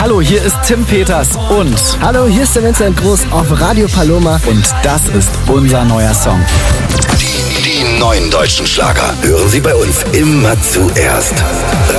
Hallo, hier ist Tim Peters und... Hallo, hier ist der Vincent Groß auf Radio Paloma. Und das ist unser neuer Song. Die neuen deutschen Schlager hören Sie bei uns immer zuerst.